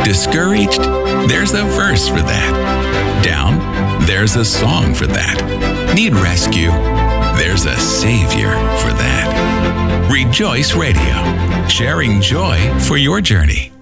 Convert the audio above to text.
Discouraged? There's a verse for that. Down? There's a song for that. Need rescue? There's a Savior for that. Rejoice Radio, sharing joy for your journey.